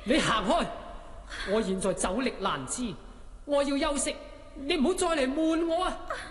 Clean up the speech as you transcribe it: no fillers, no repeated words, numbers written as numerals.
你行開！我現在酒力難支，我要休息，你唔好再嚟悶我啊！